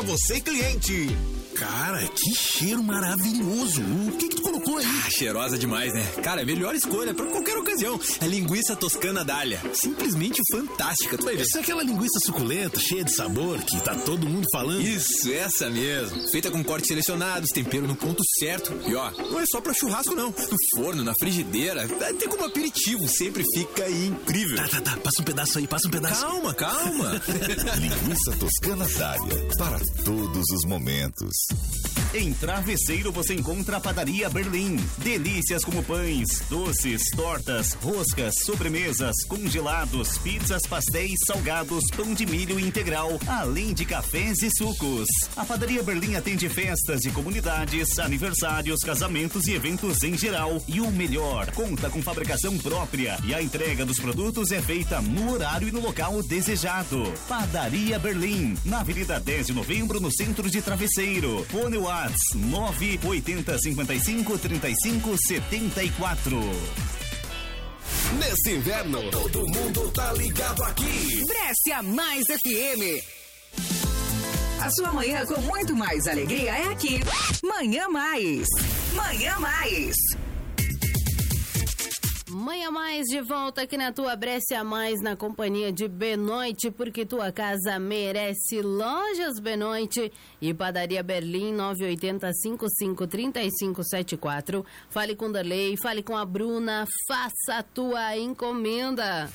você, cliente. Cara, que cheiro maravilhoso. O que tu colocou aí? Cheirosa demais, né? Cara, a melhor escolha pra qualquer ocasião. A linguiça toscana Dália. Simplesmente fantástica, tu vai ver. Essa é aquela linguiça suculenta, cheia de sabor, que tá todo mundo falando. Isso, essa mesmo. Feita com cortes selecionados, tempero no ponto certo. E ó, não é só pra churrasco não. No forno, na frigideira, até como aperitivo, sempre fica incrível. Tá, passa um pedaço aí, Calma. Linguiça toscana Dália, para todos os momentos. Em Travesseiro você encontra a Padaria Berlim. Delícias como pães, doces, tortas, roscas, sobremesas, congelados, pizzas, pastéis, salgados, pão de milho integral, além de cafés e sucos. A Padaria Berlim atende festas de comunidades, aniversários, casamentos e eventos em geral. E o melhor, conta com fabricação própria e a entrega dos produtos é feita no horário e no local desejado. Padaria Berlim, na Avenida 10 de Novembro, no centro de Travesseiro. Fone Whats 980553574. Nesse inverno, todo mundo tá ligado aqui. Brescia Mais FM. A sua manhã com muito mais alegria é aqui. Manhã Mais. Manhã Mais. Manhã Mais de volta aqui na tua Brescia Mais, na companhia de Benoite, porque tua casa merece. Lojas Benoite e Padaria Berlim, 980-55-3574. Fale com Darley, fale com a Bruna, faça a tua encomenda.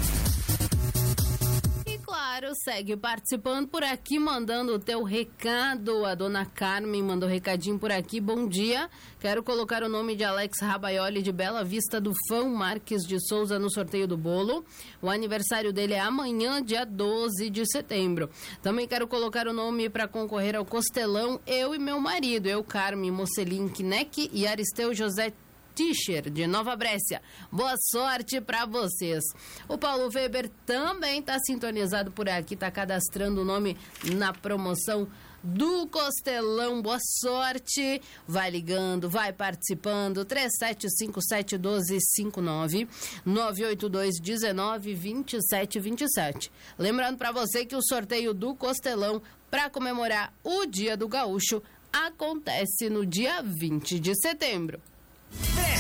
Claro, segue participando por aqui, mandando o teu recado. A dona Carmen mandou recadinho por aqui. Bom dia, quero colocar o nome de Alex Rabaioli de Bela Vista do Fão Marques de Souza no sorteio do bolo. O aniversário dele é amanhã, dia 12 de setembro. Também quero colocar o nome para concorrer ao Costelão, eu e meu marido, eu, Carmen Mocelin Kneck e Aristeu José Tischer, de Nova Brécia. Boa sorte pra vocês. O Paulo Weber também tá sintonizado por aqui, tá cadastrando o nome na promoção do Costelão. Boa sorte. Vai ligando, vai participando. 3757-1259 982-19-2727. Lembrando pra você que o sorteio do Costelão pra comemorar o Dia do Gaúcho acontece no dia 20 de setembro.